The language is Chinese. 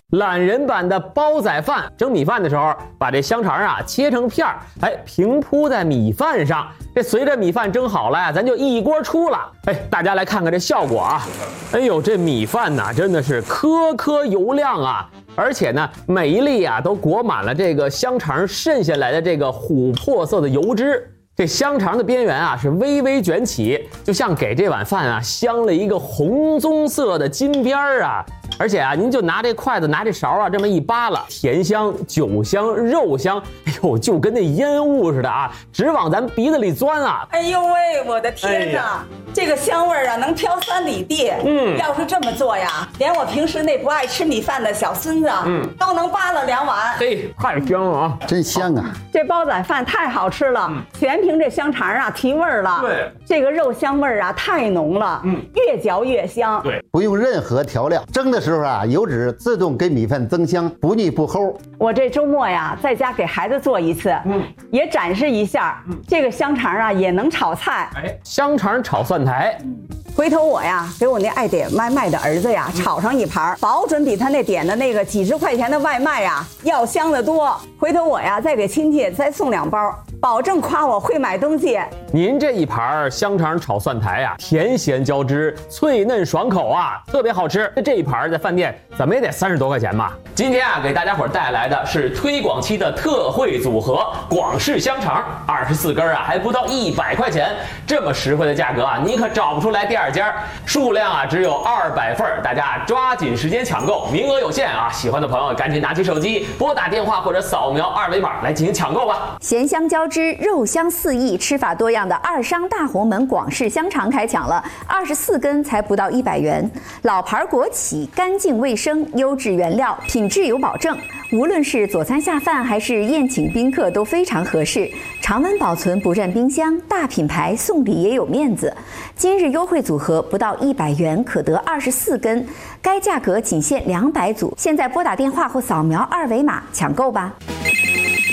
懒人版的煲仔饭，蒸米饭的时候，把这香肠啊切成片儿，平铺在米饭上。这随着米饭蒸好了呀，咱就一锅出了。大家来看看这效果啊！哎呦，这米饭呐，真的是颗颗油亮啊！而且呢，每一粒啊都裹满了这个香肠渗下来的这个琥珀色的油脂。这香肠的边缘啊是微微卷起，就像给这碗饭啊镶了一个红棕色的金边儿啊。而且啊，您就拿这筷子拿这勺啊这么一扒拉，甜香、酒香、肉香，哎呦，就跟那烟雾似的啊，直往咱鼻子里钻啊！ 哎呦喂，我的天哪！这个香味啊能飘3里地。要是这么做呀，连我平时那不爱吃米饭的小孙子，都能扒拉2碗。 嘿，太香了啊！ 真香啊！ 这煲仔饭太好吃了，全凭这香肠啊提味儿了。 对， 这个肉香味儿啊太浓了，越嚼越香。 对， 不用任何调料，蒸的时候啊，油脂自动给米饭增香，不腻不齁。 我这周末呀，在家给孩子做一次，也展示一下，这个香肠啊也能炒菜。 香肠炒蒜苔。 回头我呀，给我那爱点外卖的儿子呀，炒上一盘，保准比他那点的那个几十块钱的外卖呀要香得多。回头我呀，再给亲戚再送2包，保证夸我会买东西。 您这一盘香肠炒蒜苔啊，甜咸交织，脆嫩爽口啊，特别好吃。这一盘在饭店怎么也得30多块钱吧。今天啊，给大家伙带来的是推广期的特惠组合——广式香肠，24根啊，还不到100块钱，这么实惠的价格啊，你可找不出来第2家。数量啊只有200份，大家抓紧时间抢购，名额有限啊！喜欢的朋友赶紧拿起手机，拨打电话或者扫描2维码来进行抢购吧。 咸香交织，肉香四溢，吃法多样的二商大红门广式香肠开抢了，24根才不到100元，老牌国企，干净卫生，优质原料，品质有保证。无论是佐餐下饭还是宴请宾客都非常合适，常温保存不占冰箱，大品牌送礼也有面子。今日优惠组合不到100元可得24根，该价格仅限200组，现在拨打电话或扫描2维码抢购吧。